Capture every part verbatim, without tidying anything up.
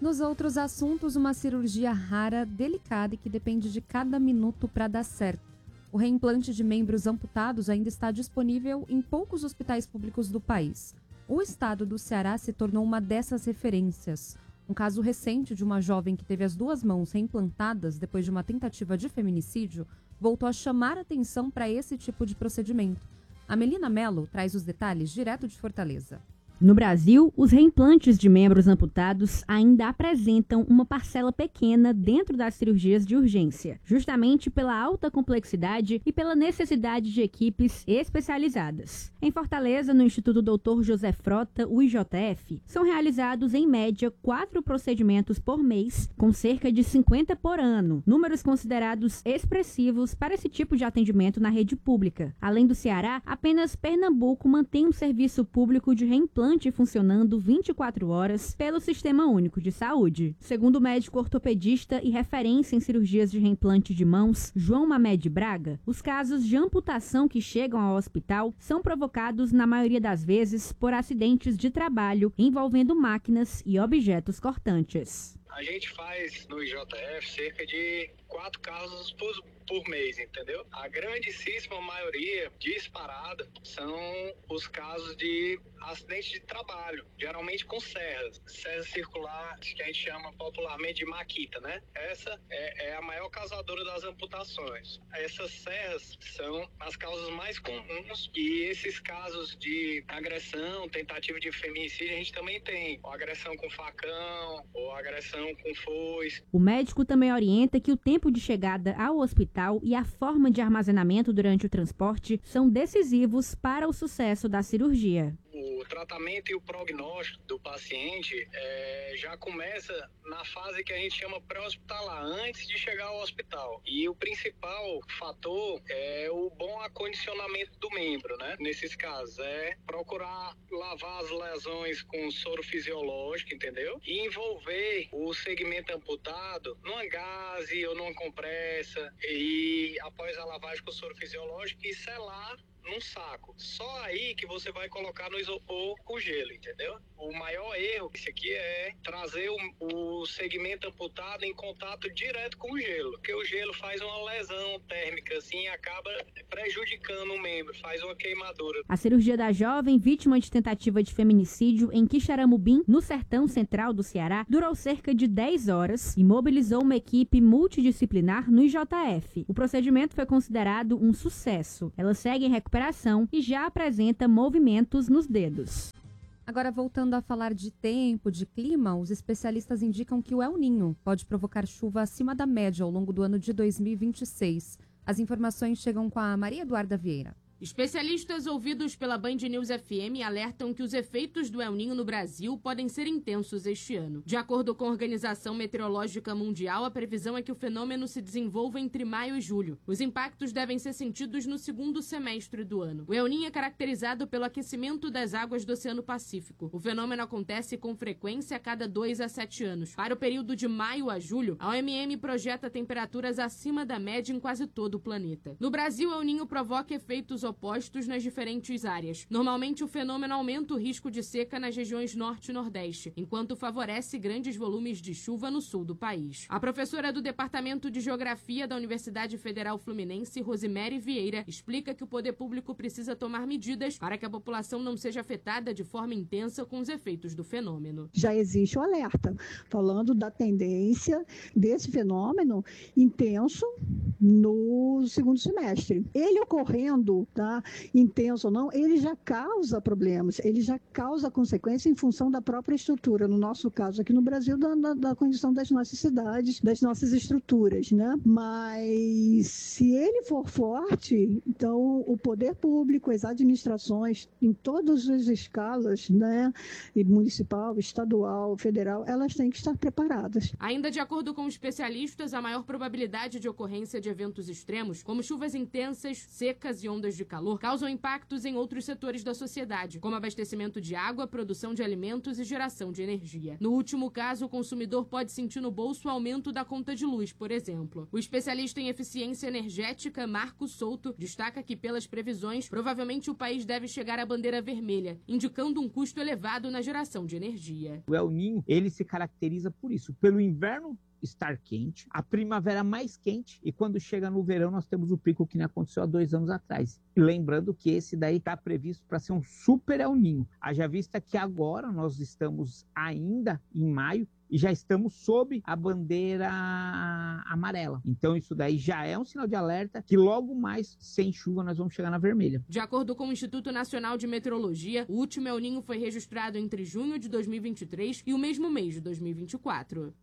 Nos outros assuntos, uma cirurgia rara, delicada e que depende de cada minuto para dar certo. O reimplante de membros amputados ainda está disponível em poucos hospitais públicos do país. O estado do Ceará se tornou uma dessas referências. Um caso recente de uma jovem que teve as duas mãos reimplantadas depois de uma tentativa de feminicídio voltou a chamar atenção para esse tipo de procedimento. A Melina Mello traz os detalhes direto de Fortaleza. No Brasil, os reimplantes de membros amputados ainda apresentam uma parcela pequena dentro das cirurgias de urgência, justamente pela alta complexidade e pela necessidade de equipes especializadas. Em Fortaleza, no Instituto doutor José Frota, o I J F, são realizados em média quatro procedimentos por mês, com cerca de cinquenta por ano, números considerados expressivos para esse tipo de atendimento na rede pública. Além do Ceará, apenas Pernambuco mantém um serviço público de reimplante funcionando vinte e quatro horas pelo Sistema Único de Saúde. Segundo o médico ortopedista e referência em cirurgias de reimplante de mãos, João Mamed Braga, os casos de amputação que chegam ao hospital são provocados, na maioria das vezes, por acidentes de trabalho envolvendo máquinas e objetos cortantes. A gente faz no I J F cerca de quatro casos por, por mês, entendeu? A grandíssima maioria, disparada, são os casos de acidente de trabalho, geralmente com serras. Serra circular, que a gente chama popularmente de maquita, né? Essa é, é a maior causadora das amputações. Essas serras são as causas mais comuns e esses casos de agressão, tentativa de feminicídio, a gente também tem. Ou agressão com facão, ou agressão com foice. O médico também orienta que o tempo de chegada ao hospital e a forma de armazenamento durante o transporte são decisivos para o sucesso da cirurgia. O tratamento e o prognóstico do paciente é, já começa na fase que a gente chama pré-hospitalar, antes de chegar ao hospital. E o principal fator é o bom acondicionamento do membro, né? Nesses casos, é procurar lavar as lesões com soro fisiológico, entendeu? E envolver o segmento amputado numa gaze ou numa compressa e após a lavagem com soro fisiológico e selar num saco. Só aí que você vai colocar no isopor com gelo, entendeu? O maior erro esse aqui é trazer o, o segmento amputado em contato direto com o gelo, porque o gelo faz uma lesão térmica assim e acaba prejudicando o membro, faz uma queimadura. A cirurgia da jovem vítima de tentativa de feminicídio em Quixeramobim, no sertão central do Ceará, durou cerca de dez horas e mobilizou uma equipe multidisciplinar no I J F. O procedimento foi considerado um sucesso. Ela segue em recuperação e já apresenta movimentos nos dedos. Agora, voltando a falar de tempo, de clima, os especialistas indicam que o El Niño pode provocar chuva acima da média ao longo do ano de dois mil e vinte e seis. As informações chegam com a Maria Eduarda Vieira. Especialistas ouvidos pela Band News F M alertam que os efeitos do El Niño no Brasil podem ser intensos este ano. De acordo com a Organização Meteorológica Mundial, a previsão é que o fenômeno se desenvolva entre maio e julho. Os impactos devem ser sentidos no segundo semestre do ano. O El Niño é caracterizado pelo aquecimento das águas do Oceano Pacífico. O fenômeno acontece com frequência a cada dois a sete anos. Para o período de maio a julho, a O M M projeta temperaturas acima da média em quase todo o planeta. No Brasil, o El Niño provoca efeitos opostos nas diferentes áreas. Normalmente, o fenômeno aumenta o risco de seca nas regiões norte e nordeste, enquanto favorece grandes volumes de chuva no sul do país. A professora do Departamento de Geografia da Universidade Federal Fluminense, Rosemary Vieira, explica que o poder público precisa tomar medidas para que a população não seja afetada de forma intensa com os efeitos do fenômeno. Já existe o alerta, falando da tendência desse fenômeno intenso no segundo semestre. Ele ocorrendo, tá, intenso ou não, ele já causa problemas, ele já causa consequência em função da própria estrutura, no nosso caso aqui no Brasil, da, da, da condição das nossas cidades, das nossas estruturas, né? Mas se ele for forte, então o poder público, as administrações, em todas as escalas, né, municipal, estadual, federal, elas têm que estar preparadas. Ainda de acordo com especialistas, a maior probabilidade de ocorrência de eventos extremos, como chuvas intensas, secas e ondas de calor causam impactos em outros setores da sociedade, como abastecimento de água, produção de alimentos e geração de energia. No último caso, o consumidor pode sentir no bolso o aumento da conta de luz, por exemplo. O especialista em eficiência energética, Marco Souto, destaca que, pelas previsões, provavelmente o país deve chegar à bandeira vermelha, indicando um custo elevado na geração de energia. O El Niño, ele se caracteriza por isso, pelo inverno estar quente, a primavera mais quente, e quando chega no verão nós temos o pico que nem aconteceu há dois anos atrás. Lembrando que esse daí está previsto para ser um super El Niño. Haja vista que agora nós estamos ainda em maio e já estamos sob a bandeira amarela. Então isso daí já é um sinal de alerta que logo mais, sem chuva, nós vamos chegar na vermelha. De acordo com o Instituto Nacional de Meteorologia, o último El Niño foi registrado entre junho de dois mil e vinte e três e o mesmo mês de dois mil e vinte e quatro.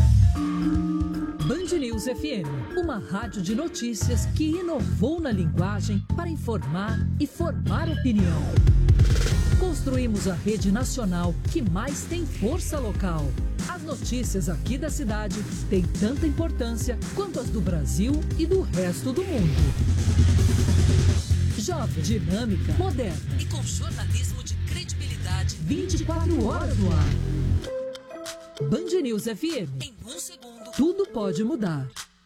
Band News F M, uma rádio de notícias que inovou na linguagem para informar e formar opinião. Construímos a rede nacional que mais tem força local. As notícias aqui da cidade têm tanta importância quanto as do Brasil e do resto do mundo. Jovem, dinâmica, moderna e com jornalismo de credibilidade vinte e quatro horas no ar. Band News F M. Em um segundo, tudo pode mudar.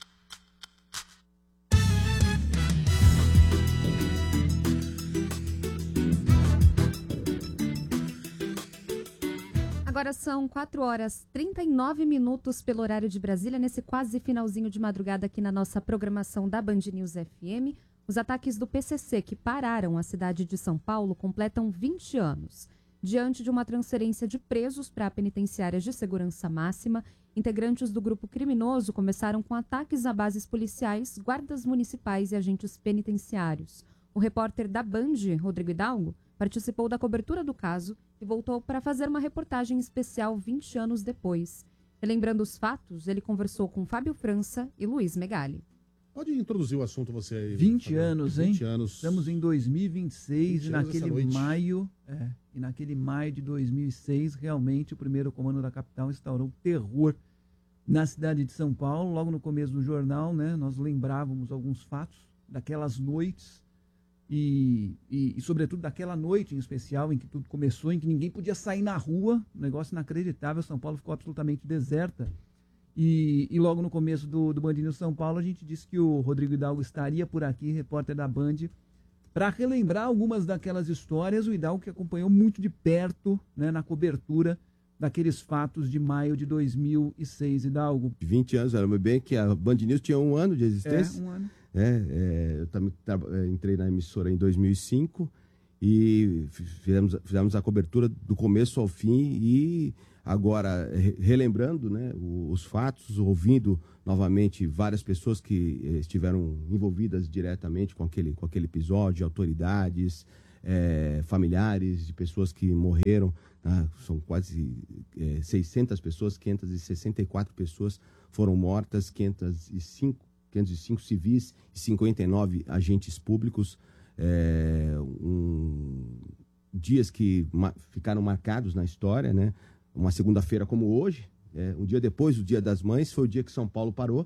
Agora são quatro horas e trinta e nove minutos pelo horário de Brasília, nesse quase finalzinho de madrugada aqui na nossa programação da Band News F M. Os ataques do P C C que pararam a cidade de São Paulo completam vinte anos. Diante de uma transferência de presos para penitenciárias de segurança máxima, integrantes do grupo criminoso começaram com ataques a bases policiais, guardas municipais e agentes penitenciários. O repórter da Band, Rodrigo Hidalgo, participou da cobertura do caso e voltou para fazer uma reportagem especial vinte anos depois. Relembrando os fatos, ele conversou com Fábio França e Luiz Megali. Pode introduzir o assunto você aí. vinte Fábio. anos, hein? vinte anos. Estamos em dois mil e vinte e seis e naquele noite. maio, é, e naquele maio de dois mil e seis, realmente o primeiro comando da capital instaurou terror na cidade de São Paulo. Logo no começo do jornal, né, nós lembrávamos alguns fatos daquelas noites e, e, e, sobretudo, daquela noite em especial em que tudo começou, em que ninguém podia sair na rua, um negócio inacreditável. São Paulo ficou absolutamente deserta. E, e logo no começo do, do Band News São Paulo, a gente disse que o Rodrigo Hidalgo estaria por aqui, repórter da Band, para relembrar algumas daquelas histórias. O Hidalgo que acompanhou muito de perto, né, na cobertura daqueles fatos de maio de dois mil e seis, Hidalgo. vinte anos, era bem que a Band News tinha um ano de existência. É, um ano. É, é, eu também entrei na emissora em dois mil e cinco e fizemos, fizemos a cobertura do começo ao fim e agora, relembrando, né, os fatos, ouvindo novamente várias pessoas que estiveram envolvidas diretamente com aquele, com aquele episódio, autoridades, é, familiares de pessoas que morreram, né, são quase é, seiscentas pessoas, quinhentas e sessenta e quatro pessoas foram mortas, quinhentos e cinco, quinhentos e cinco civis e cinquenta e nove agentes públicos, é, um, dias que ma- ficaram marcados na história, né? Uma segunda-feira como hoje, é, um dia depois do Dia das Mães, foi o dia que São Paulo parou.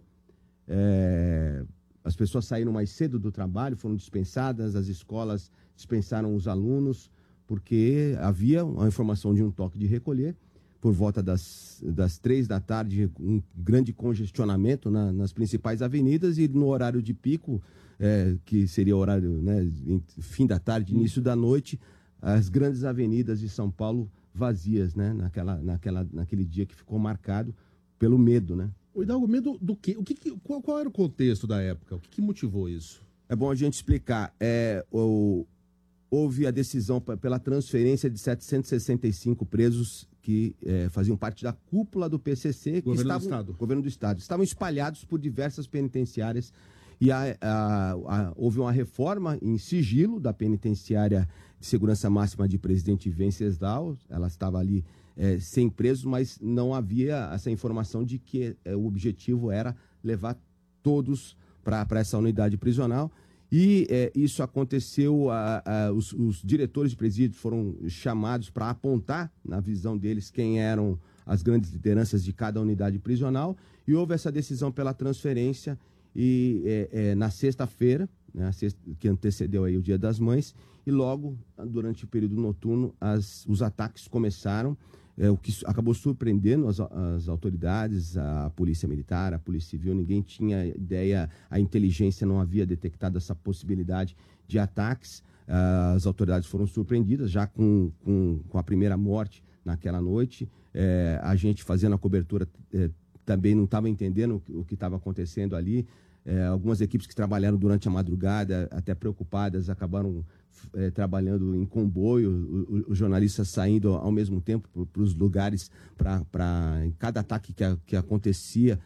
É, as pessoas saíram mais cedo do trabalho, foram dispensadas, as escolas dispensaram os alunos, porque havia a informação de um toque de recolher. Por volta das, das três da tarde, um grande congestionamento na, nas principais avenidas, e no horário de pico, é, que seria o horário, né, fim da tarde, início da noite, as grandes avenidas de São Paulo vazias, né? Naquela, naquela, naquele dia que ficou marcado pelo medo, né? O Hidalgo, medo do quê? O que, que qual, qual era o contexto da época? O que, que motivou isso? É bom a gente explicar. É, o, houve a decisão p- pela transferência de setecentos e sessenta e cinco presos que é, faziam parte da cúpula do P C C, que Governo estavam, do Estado. governo do Estado, estavam espalhados por diversas penitenciárias. E a, a, a, houve uma reforma em sigilo da penitenciária de segurança máxima de Presidente Venceslau. Ela estava ali é, sem presos, mas não havia essa informação de que é, o objetivo era levar todos para essa unidade prisional. E é, isso aconteceu, a, a, os, os diretores de presídio foram chamados para apontar, na visão deles, quem eram as grandes lideranças de cada unidade prisional, e houve essa decisão pela transferência. E é, é, na sexta-feira, né, a sexta, que antecedeu aí o Dia das Mães, e logo, durante o período noturno, as, os ataques começaram, é, o que acabou surpreendendo as, as autoridades, a Polícia Militar, a Polícia Civil. Ninguém tinha ideia, a inteligência não havia detectado essa possibilidade de ataques. As autoridades foram surpreendidas já com, com, com a primeira morte naquela noite. É, a gente fazendo a cobertura é, também não estava entendendo o que estava acontecendo ali. É, algumas equipes que trabalharam durante a madrugada, até preocupadas, acabaram é, trabalhando em comboio, os jornalistas saindo ao mesmo tempo para os lugares, para em cada ataque que, a, que acontecia,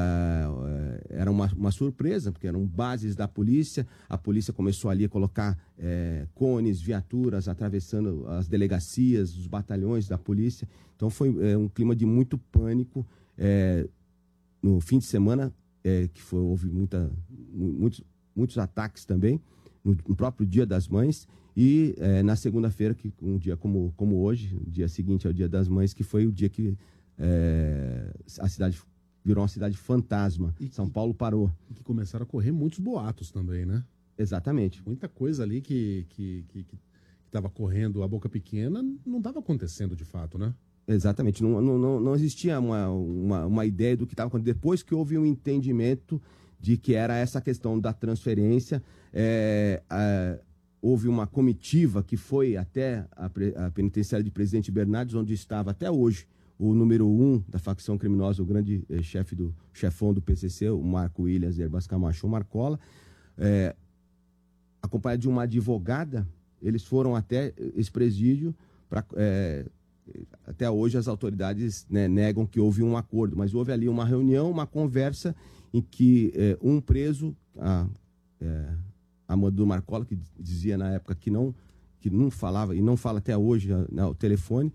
é, era uma, uma surpresa, porque eram bases da polícia. A polícia começou ali a colocar é, cones, viaturas, atravessando as delegacias, os batalhões da polícia. Então foi é, um clima de muito pânico. É, no fim de semana, É, que foi, houve muita, muitos, muitos ataques também, no, no próprio Dia das Mães, e é, na segunda-feira, que um dia como, como hoje, o dia seguinte ao Dia das Mães, que foi o dia que é, a cidade virou uma cidade fantasma. E São que, Paulo parou. E que começaram a correr muitos boatos também, né? Exatamente. Muita coisa ali que que que estava correndo a boca pequena não estava acontecendo de fato, né? Exatamente, não, não, não existia uma, uma, uma ideia do que estava acontecendo. Depois que houve um entendimento de que era essa questão da transferência, é, é, houve uma comitiva que foi até a, a penitenciária de Presidente Bernardes, onde estava até hoje o número um da facção criminosa, o grande eh, chefe do chefão do P C C, o Marco Williams Herbas Camacho Marcola, é, acompanhado de uma advogada. Eles foram até esse presídio para... É, até hoje as autoridades, né, negam que houve um acordo, mas houve ali uma reunião, uma conversa em que é, um preso, a, é, a Madu Marcola, que dizia na época que não, que não falava, e não fala até hoje, né, o telefone,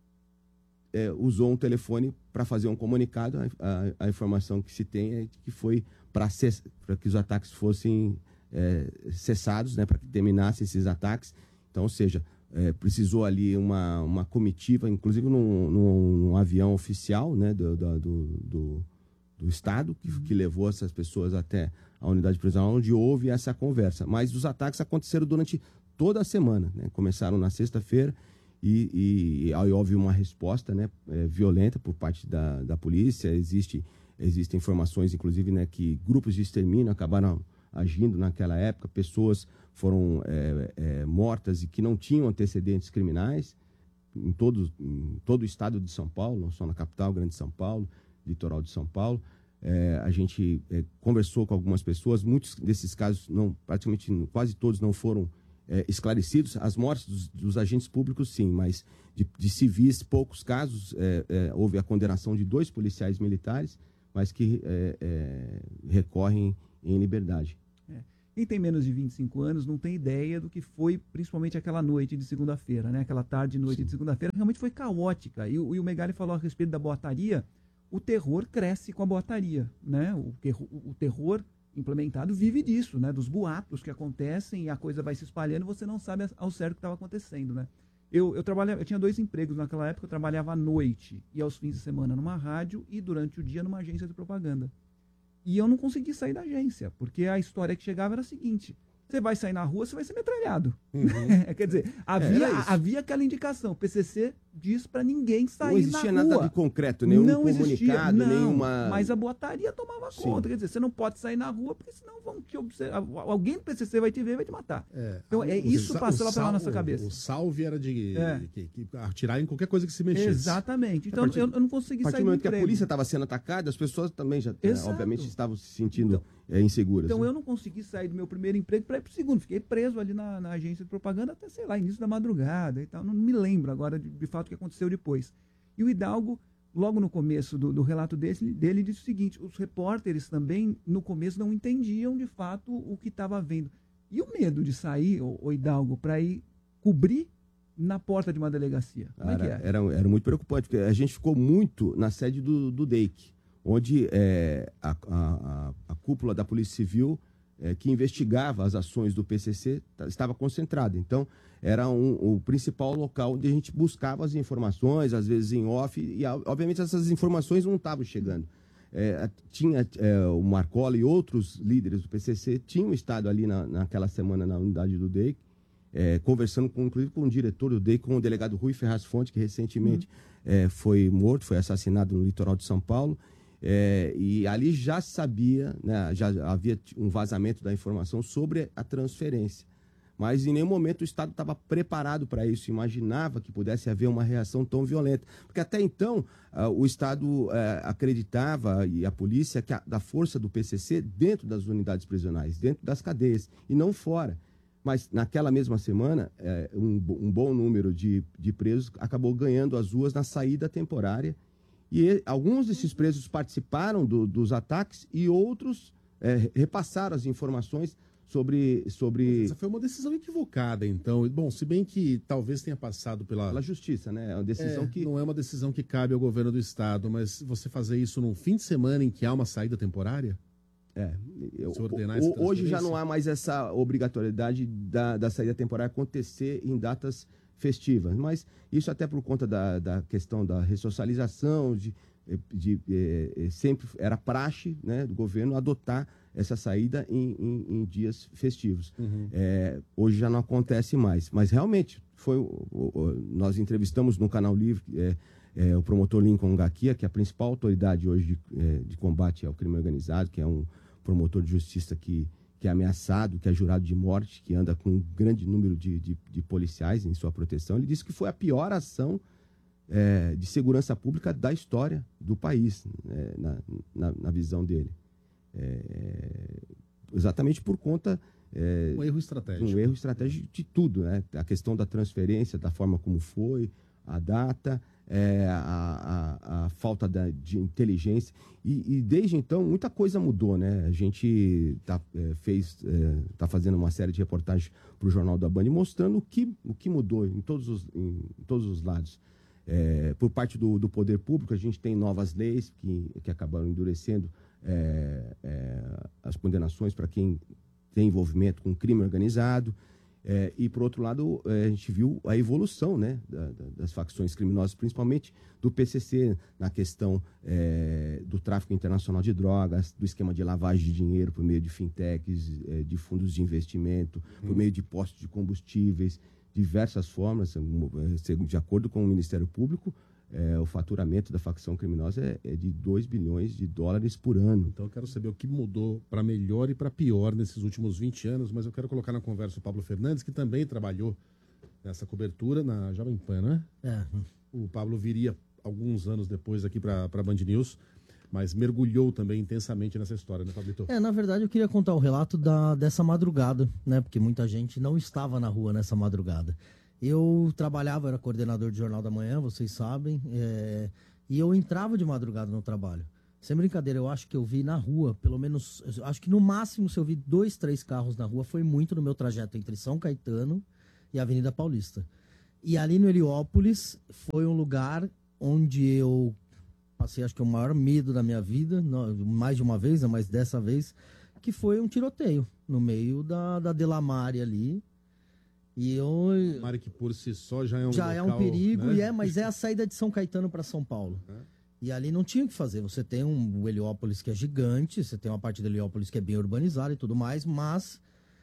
é, usou um telefone para fazer um comunicado. A, a, a informação que se tem é que foi para que os ataques fossem é, cessados, né, para que terminassem esses ataques. Então, ou seja, É, precisou ali uma, uma comitiva, inclusive num, num, num avião oficial, né, do, do, do, do Estado, que, que levou essas pessoas até a unidade prisional, onde houve essa conversa. Mas os ataques aconteceram durante toda a semana, né? Começaram na sexta-feira e, e, e aí houve uma resposta, né, é, violenta por parte da, da polícia. Existe, existem informações, inclusive, né, que grupos de extermínio acabaram agindo naquela época, pessoas foram é, é, mortas e que não tinham antecedentes criminais em todo, em todo o estado de São Paulo, não só na capital, Grande São Paulo, litoral de São Paulo. É, a gente é, conversou com algumas pessoas, muitos desses casos, não, praticamente quase todos não foram é, esclarecidos. As mortes dos, dos agentes públicos, sim, mas de, de civis, poucos casos. É, é, houve a condenação de dois policiais militares, mas que é, é, recorrem em liberdade. É. Quem tem menos de vinte e cinco anos não tem ideia do que foi, principalmente aquela noite de segunda-feira, né? Aquela tarde e noite Sim. de segunda-feira, realmente foi caótica. E, e o Megali falou a respeito da boataria. O terror cresce com a boataria, né? O, o, o terror implementado vive disso, né? Dos boatos que acontecem e a coisa vai se espalhando e você não sabe ao certo o que estava acontecendo, né? Eu, eu, trabalhava, eu tinha dois empregos naquela época. Eu trabalhava à noite e aos fins de semana numa rádio e durante o dia numa agência de propaganda. E eu não consegui sair da agência, porque a história que chegava era a seguinte: você vai sair na rua, você vai ser metralhado. Uhum. Quer dizer, havia, é, havia aquela indicação. O P C C diz para ninguém sair na rua. Não existia nada de concreto, nenhum não comunicado, existia, não, nenhuma... Mas a boataria tomava Sim. conta. Quer dizer, você não pode sair na rua, porque senão vão te observar. Alguém do P C C vai te ver e vai te matar. É, então, é isso passando pela nossa cabeça. O salve era de é. que, que, atirar em qualquer coisa que se mexesse. Exatamente. Então, partir, eu, eu não consegui sair do A partir do momento que a polícia estava sendo atacada, as pessoas também já, é, obviamente, estavam se sentindo então, é, inseguras. Então, né? eu não consegui sair do meu primeiro emprego para ir para o segundo. Fiquei preso ali na, na agência de propaganda até, sei lá, início da madrugada e tal. Não me lembro agora de, de fato o que aconteceu depois. E o Hidalgo, logo no começo do, do relato dele, dele, disse o seguinte: os repórteres também, no começo, não entendiam de fato o que estava havendo. E o medo de sair, o, o Hidalgo, para ir cobrir na porta de uma delegacia? Como era, é que é? Era, era muito preocupante, porque a gente ficou muito na sede do, do D E I C, onde é, a, a, a cúpula da Polícia Civil, é, que investigava as ações do P C C, estava concentrada. Então, era um, o principal local onde a gente buscava as informações, às vezes em off, e obviamente essas informações não estavam chegando. é, tinha é, o Marcola e outros líderes do P C C tinham estado ali na, naquela semana na unidade do D E I C, é, conversando com, inclusive com o diretor do D E I C, com o delegado Rui Ferraz Fonte, que recentemente uhum. é, foi morto, foi assassinado no litoral de São Paulo. É, e ali já sabia, né, já havia um vazamento da informação sobre a transferência. Mas em nenhum momento o Estado estava preparado para isso, imaginava que pudesse haver uma reação tão violenta. Porque até então uh, o Estado uh, acreditava, e a polícia, que a, da força do P C C dentro das unidades prisionais, dentro das cadeias, e não fora. Mas naquela mesma semana, uh, um, um bom número de, de presos acabou ganhando as ruas na saída temporária. E ele, alguns desses presos participaram do, dos ataques e outros uh, repassaram as informações sobre... sobre... Essa foi uma decisão equivocada, então. Bom, se bem que talvez tenha passado pela... Pela justiça, né? É uma decisão é, que... Não é uma decisão que cabe ao governo do Estado, mas você fazer isso num fim de semana em que há uma saída temporária? É. Eu, o, hoje já não há mais essa obrigatoriedade da, da saída temporária acontecer em datas festivas, mas isso até por conta da, da questão da ressocialização, de, de, de, de sempre era praxe, né, do governo adotar essa saída em, em, em dias festivos. Uhum. É, hoje já não acontece mais, mas realmente foi o, o, nós entrevistamos no Canal Livre é, é, o promotor Lincoln Gakia, que é a principal autoridade hoje de, é, de combate ao crime organizado, que é um promotor de justiça que, que é ameaçado, que é jurado de morte, que anda com um grande número de, de, de policiais em sua proteção. Ele disse que foi a pior ação é, de segurança pública da história do país, é, na, na, na visão dele. É, exatamente por conta é, um erro estratégico, um erro estratégico de tudo, né? A questão da transferência, da forma como foi, a data, é, a, a, a falta da, de inteligência e, e desde então muita coisa mudou, né? A gente tá, é, fez, é, tá fazendo uma série de reportagens para o Jornal da Band mostrando o que, o que mudou em todos os, em, em todos os lados. É, por parte do, do poder público, a gente tem novas leis que, que acabaram endurecendo É, é, as condenações para quem tem envolvimento com crime organizado, é, e por outro lado é, a gente viu a evolução, né, da, da, das facções criminosas, principalmente do P C C na questão é, do tráfico internacional de drogas, do esquema de lavagem de dinheiro por meio de fintechs, é, de fundos de investimento, hum. por meio de postos de combustíveis, diversas formas, de acordo com o Ministério Público. É, o faturamento da facção criminosa é, é de dois bilhões de dólares por ano. Então eu quero saber o que mudou para melhor e para pior nesses últimos vinte anos, mas eu quero colocar na conversa o Pablo Fernandes, que também trabalhou nessa cobertura na Jovem Pan, né? É. O Pablo viria alguns anos depois aqui para a Band News, mas mergulhou também intensamente nessa história, né, Pablito? É, na verdade eu queria contar o relato da, dessa madrugada, né? Porque muita gente não estava na rua nessa madrugada. Eu trabalhava, era coordenador de Jornal da Manhã, vocês sabem, é, e eu entrava de madrugada no trabalho. Sem brincadeira, eu acho que eu vi na rua, pelo menos, acho que no máximo se eu vi dois, três carros na rua, foi muito no meu trajeto entre São Caetano e Avenida Paulista. E ali no Heliópolis foi um lugar onde eu passei, acho que o maior medo da minha vida, não, mais de uma vez, mas dessa vez, que foi um tiroteio no meio da, da Delamare ali. E eu... Mari, que por si só já é um Já local, é um perigo, né? e é, mas é a saída de São Caetano para São Paulo. É. E ali não tinha o que fazer. Você tem um, o Heliópolis que é gigante, você tem uma parte do Heliópolis que é bem urbanizada e tudo mais, mas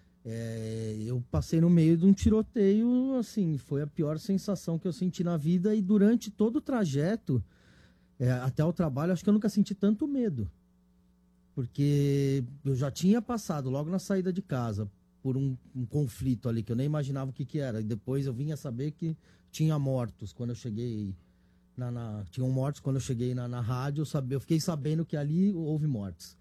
é, eu passei no meio de um tiroteio, assim, foi a pior sensação que eu senti na vida, e durante todo o trajeto, é, até o trabalho, acho que eu nunca senti tanto medo. Porque eu já tinha passado, logo na saída de casa, por um, um conflito ali que eu nem imaginava o que, que era. E depois eu vim a saber que tinha mortos quando eu cheguei na... na tinham mortos quando eu cheguei na, na rádio, eu, sabe, eu fiquei sabendo que ali houve mortes.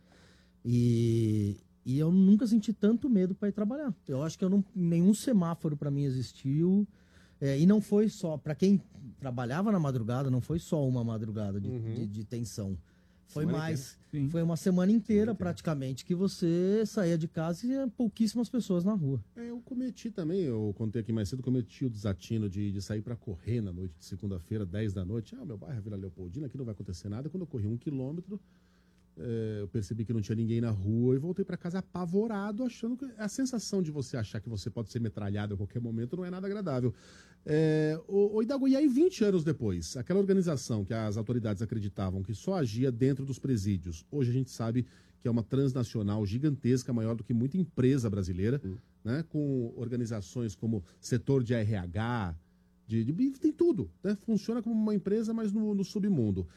E, e eu nunca senti tanto medo para ir trabalhar. Eu acho que eu não, nenhum semáforo para mim existiu. É, e não foi só... Para quem trabalhava na madrugada, não foi só uma madrugada de, uhum. de, de tensão. Foi semana mais, inteira. Foi uma semana inteira, semana praticamente, inteira. Que você saía de casa e tinha pouquíssimas pessoas na rua. É, eu cometi também, eu contei aqui mais cedo, cometi o desatino de, de sair para correr na noite de segunda-feira, dez da noite. Ah, meu bairro é Vila Leopoldina, aqui não vai acontecer nada. Quando eu corri um quilômetro, é, eu percebi que não tinha ninguém na rua e voltei para casa apavorado, achando que a sensação de você achar que você pode ser metralhado a qualquer momento não é nada agradável. É, o, o Hidalgo, e aí vinte anos depois, aquela organização que as autoridades acreditavam que só agia dentro dos presídios, hoje a gente sabe que é uma transnacional gigantesca, maior do que muita empresa brasileira, uhum. né, com organizações como setor de R H, de, de, tem tudo, né, funciona como uma empresa, mas no, no submundo.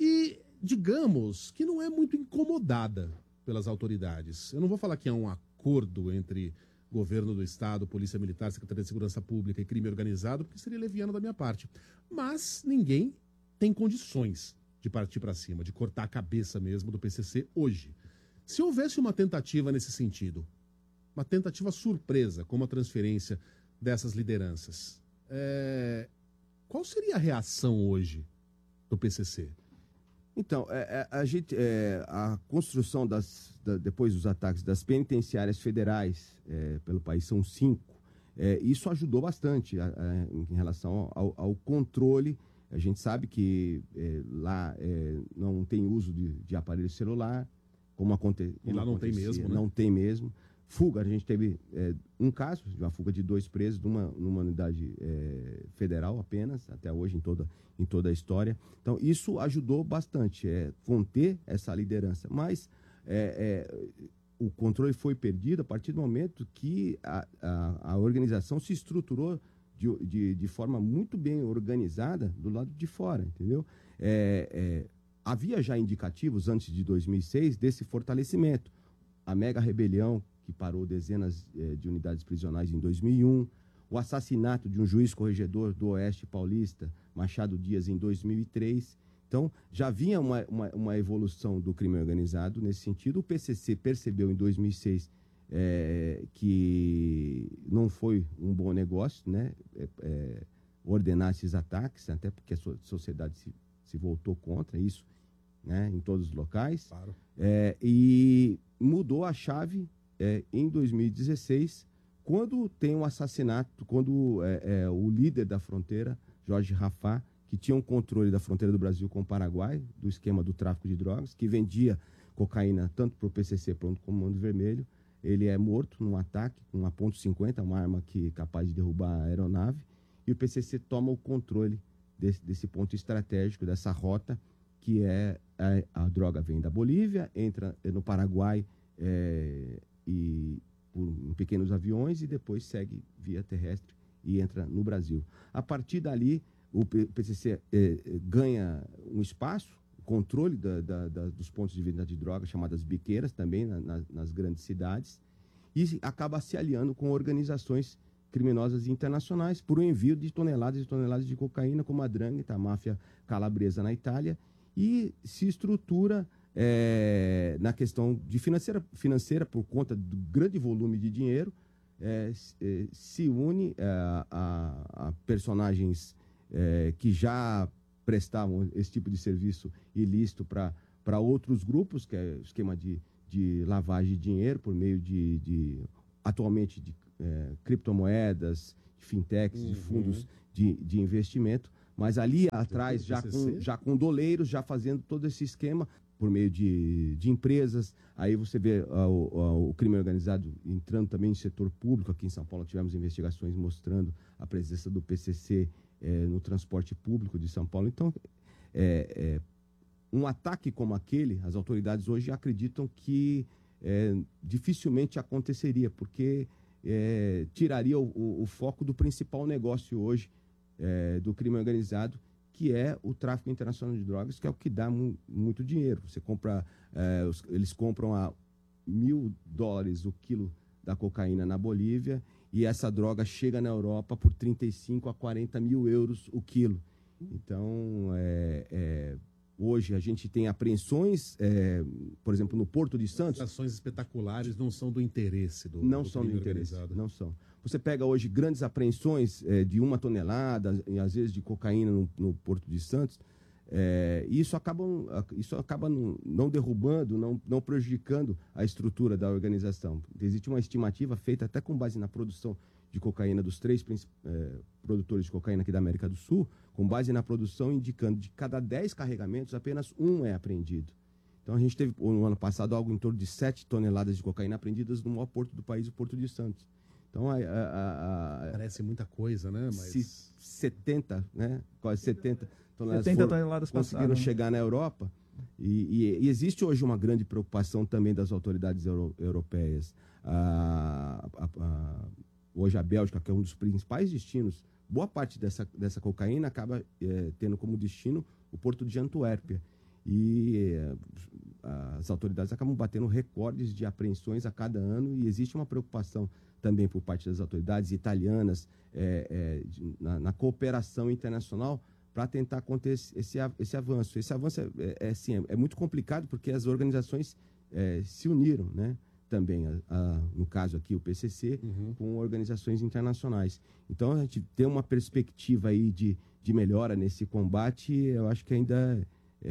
E digamos que não é muito incomodada pelas autoridades. Eu não vou falar que é um acordo entre governo do Estado, Polícia Militar, Secretaria de Segurança Pública e crime organizado, porque seria leviano da minha parte. Mas ninguém tem condições de partir para cima, de cortar a cabeça mesmo do P C C hoje. Se houvesse uma tentativa nesse sentido, uma tentativa surpresa, como a transferência dessas lideranças, é... qual seria a reação hoje do P C C? Então, é, é, a, gente, é, a construção, das, da, depois dos ataques das penitenciárias federais é, pelo país, são cinco, é, isso ajudou bastante a, a, em relação ao, ao controle. A gente sabe que é, lá é, não tem uso de, de aparelho celular, como, aconte, como lá não tem mesmo, né? Não tem mesmo. Fuga, a gente teve é, um caso de uma fuga de dois presos numa, numa unidade é, federal apenas, até hoje em toda, em toda a história. Então, isso ajudou bastante, é, conter essa liderança. Mas é, é, o controle foi perdido a partir do momento que a, a, a organização se estruturou de, de, de forma muito bem organizada do lado de fora, entendeu? É, é, havia já indicativos, antes de dois mil e seis, desse fortalecimento. A mega rebelião, que parou dezenas eh, de unidades prisionais em dois mil e um, o assassinato de um juiz corregedor do Oeste Paulista, Machado Dias, em dois mil e três. Então, já vinha uma, uma, uma evolução do crime organizado nesse sentido. O P C C percebeu em dois mil e seis eh, que não foi um bom negócio, né, eh, eh, ordenar esses ataques, até porque a sociedade se, se voltou contra isso, né, em todos os locais. Claro. Eh, e mudou a chave É, em dois mil e dezesseis, quando tem um assassinato, quando é, é, o líder da fronteira, Jorge Rafah, que tinha um controle da fronteira do Brasil com o Paraguai, do esquema do tráfico de drogas, que vendia cocaína tanto para o P C C quanto para o Comando Vermelho, ele é morto num ataque com uma ponto cinquenta, uma arma que é capaz de derrubar a aeronave, e o P C C toma o controle desse, desse ponto estratégico, dessa rota, que é a, a droga vem da Bolívia, entra no Paraguai, é, e por em pequenos aviões e depois segue via terrestre e entra no Brasil. A partir dali, o P C C eh, ganha um espaço, controle da, da, da, dos pontos de venda de drogas, chamadas biqueiras, também na, na, nas grandes cidades, e acaba se aliando com organizações criminosas internacionais por um envio de toneladas e toneladas de cocaína, como a Drangheta, a máfia calabresa na Itália, e se estrutura É, na questão de financeira, financeira, por conta do grande volume de dinheiro, é, se, se une é, a, a personagens é, que já prestavam esse tipo de serviço ilícito para outros grupos, que é o esquema de, de lavagem de dinheiro por meio de, de atualmente, de é, criptomoedas, de fintechs, uhum. de fundos de, de investimento, mas ali atrás, já com, já com doleiros, já fazendo todo esse esquema, por meio de, de empresas. Aí você vê uh, o, o crime organizado entrando também no setor público. Aqui em São Paulo tivemos investigações mostrando a presença do P C C eh, no transporte público de São Paulo. Então, é, é, um ataque como aquele, as autoridades hoje acreditam que é, dificilmente aconteceria, porque é, tiraria o, o, o foco do principal negócio hoje é, do crime organizado, que é o tráfico internacional de drogas, que é o que dá mu muito dinheiro. Você compra, é, os, eles compram a mil dólares o quilo da cocaína na Bolívia, e essa droga chega na Europa por trinta e cinco a quarenta mil euros o quilo. Então, é, é, hoje a gente tem apreensões, é, por exemplo, no Porto de Santos. As ações espetaculares não são do interesse do Não do são do interesse, organizado. não são. Você pega hoje grandes apreensões é, de uma tonelada, e às vezes de cocaína no, no Porto de Santos, é, e isso acaba, isso acaba não, não derrubando, não, não prejudicando a estrutura da organização. Existe uma estimativa feita até com base na produção de cocaína dos três é, produtores de cocaína aqui da América do Sul, com base na produção indicando de cada dez carregamentos, apenas um é apreendido. Então a gente teve no ano passado algo em torno de sete toneladas de cocaína apreendidas no maior porto do país, o Porto de Santos. Então a, a, a, parece muita coisa, né? Mas se setenta, né? Quase setenta toneladas, setenta foram, toneladas conseguiram passaram. chegar na Europa. E, e, e existe hoje uma grande preocupação também das autoridades euro, europeias. A, a, a, hoje a Bélgica, que é um dos principais destinos, boa parte dessa, dessa cocaína acaba é, tendo como destino o porto de Antuérpia. E é, as autoridades acabam batendo recordes de apreensões a cada ano e existe uma preocupação também por parte das autoridades italianas é, é, de, na, na cooperação internacional para tentar acontecer esse, esse, esse avanço. Esse avanço é, é, é, assim, é, é muito complicado porque as organizações é, se uniram, né? Também, a, a, no caso aqui, o P C C, uhum. com organizações internacionais. Então, a gente tem uma perspectiva aí de, de melhora nesse combate, eu acho que ainda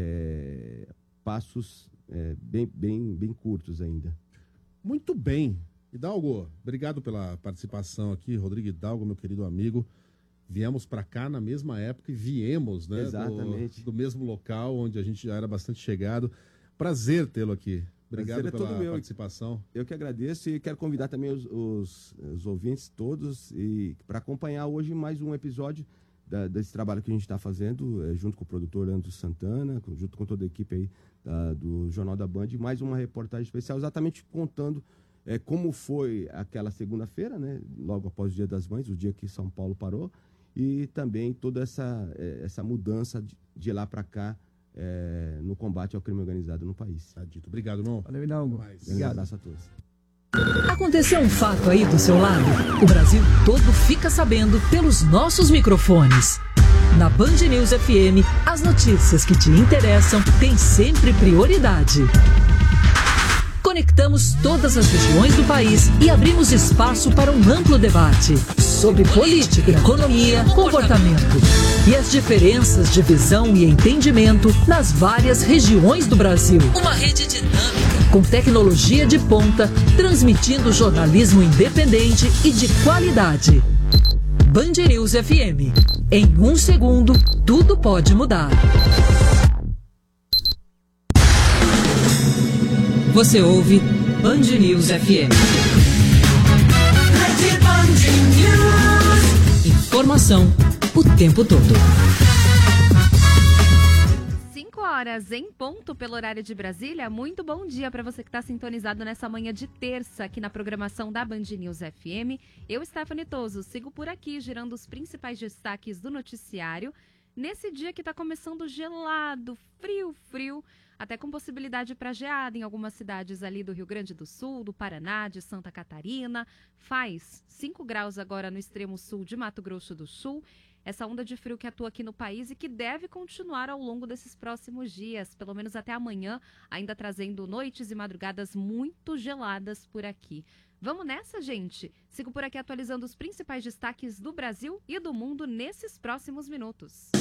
é, passos é, bem, bem, bem curtos ainda. Muito bem. Hidalgo, obrigado pela participação aqui, Rodrigo Hidalgo, meu querido amigo. Viemos para cá na mesma época e viemos, né? Exatamente. Do, do mesmo local onde a gente já era bastante chegado. Prazer tê-lo aqui. Obrigado é pela meu. participação. Eu que agradeço e quero convidar também os, os, os ouvintes todos e para acompanhar hoje mais um episódio da, desse trabalho que a gente está fazendo, é, junto com o produtor Leandro Santana, com, junto com toda a equipe aí da, do Jornal da Band, mais uma reportagem especial exatamente contando é, como foi aquela segunda-feira, né, logo após o Dia das Mães, o dia que São Paulo parou, e também toda essa, é, essa mudança de, de lá para cá, É, no combate ao crime organizado no país. Tá dito. Obrigado, irmão. Valeu, Hidalgo. Um abraço a todos. Aconteceu um fato aí do seu lado? O Brasil todo fica sabendo pelos nossos microfones. Na Band News F M, as notícias que te interessam têm sempre prioridade. Conectamos todas as regiões do país e abrimos espaço para um amplo debate sobre política, economia, comportamento e as diferenças de visão e entendimento nas várias regiões do Brasil. Uma rede dinâmica, com tecnologia de ponta, transmitindo jornalismo independente e de qualidade. Band News F M. Em um segundo, tudo pode mudar. Você ouve Band News F M. Informação o tempo todo. cinco horas em ponto pelo horário de Brasília. Muito bom dia para você que está sintonizado nessa manhã de terça aqui na programação da Band News F M. Eu, Stephanie Toso, sigo por aqui girando os principais destaques do noticiário. Nesse dia que está começando gelado, frio, frio, até com possibilidade para geada em algumas cidades ali do Rio Grande do Sul, do Paraná, de Santa Catarina. Faz cinco graus agora no extremo sul de Mato Grosso do Sul. Essa onda de frio que atua aqui no país e que deve continuar ao longo desses próximos dias, pelo menos até amanhã, ainda trazendo noites e madrugadas muito geladas por aqui. Vamos nessa, gente? Sigo por aqui atualizando os principais destaques do Brasil e do mundo nesses próximos minutos.